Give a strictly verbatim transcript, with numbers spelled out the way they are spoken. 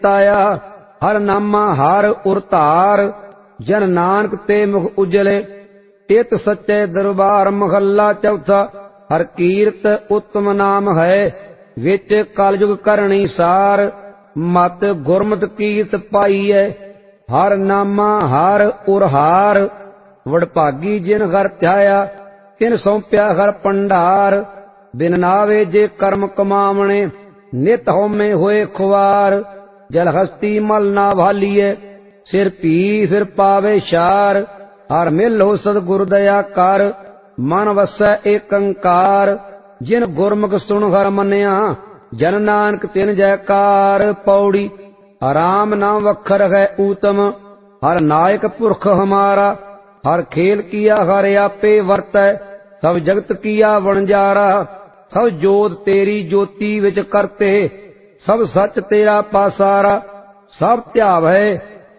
ਤਾਇਆ। ਹਰ ਨਾਮਾ ਹਰ ਉਰਤਾਰ, ਜਨ ਨਾਨਕ ਤੇ ਮੁਖ ਉਜਲੇ। ਇਤ ਸੱਚੇ ਦਰਬਾਰ ਮਹੱਲਾ ਚੌਥਾ। ਹਰ ਕੀਰਤ ਉਤਮ ਨਾਮ ਹੈ, ਵਿੱਚ ਕਲਯੁਗ ਕਰਨੀ ਸਾਰ। ਮਤ ਗੁਰਮਤਿ ਕੀਰਤ ਪਾਈਐ, ਹਰ ਨਾਮਾ ਹਰ ਉਰਹਾਰ। ਵਡਭਾਗੀ ਜਿਨ ਹਰ ਧਿਆਇਆ, ਤਿਨ ਸੌਂਪਿਆ ਹਰ ਭੰਡਾਰ। ਬਿਨ ਨਾਵੇ ਜੇ ਕਰਮ ਕਮਾਵਣੇ, ਨਿਤ ਹਉਮੈ ਹੋਏ ਖੁਆਰ। ਜਲ ਹਸਤੀ ਮਲ ਨਾ ਭਾਲੀਐ, ਸਿਰ ਭੀ ਫਿਰ ਪਾਵੇ ਛਾਰ। ਹਰ ਮਿਲੋ ਸਤਿਗੁਰ ਦਇਆ ਕਰ, ਮਨ ਵਸੈ ਏਕੰਕਾਰ। ਜਿਨ ਗੁਰਮੁਖ ਸੁਣ ਹਰ ਮੰਨਿਆ, ਜਨ ਨਾਨਕ ਤਿਨ ਜੈਕਾਰ। ਪੌੜੀ। ਰਾਮ ਨਾਮ ਵਖਰ ਹੈ ਊਤਮ, ਹਰ ਨਾਇਕ ਪੁਰਖ ਹਮਾਰਾ। ਹਰ ਖੇਲ ਕੀਆ ਹਰ ਆਪੇ ਵਰਤੈ, ਸਭ ਜਗਤ ਕੀਆ ਵਣਜਾਰਾ। ਸਭ ਜੋਤ ਤੇਰੀ ਜੋਤੀ ਵਿੱਚ ਕਰਤੇ, ਸਭ ਸੱਚ ਤੇਰਾ ਪਾਸਾਰਾ। ਸਭ ਧਿਆਵੈ